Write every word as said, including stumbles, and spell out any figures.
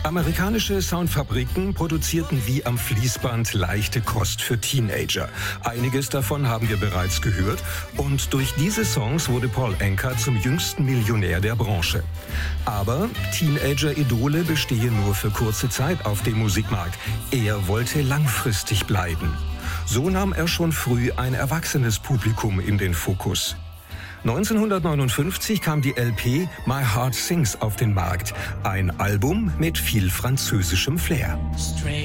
Amerikanische Soundfabriken produzierten wie am Fließband leichte Kost für Teenager. Einiges davon haben wir bereits gehört und durch diese Songs wurde Paul Anka zum jüngsten Millionär der Branche. Aber Teenager-Idole bestehen nur für kurze Zeit auf dem Musikmarkt. Er wollte langfristig bleiben. So nahm er schon früh ein erwachsenes Publikum in den Fokus. neunzehnhundertneunundfünfzig kam die L P My Heart Sings auf den Markt, ein Album mit viel französischem Flair.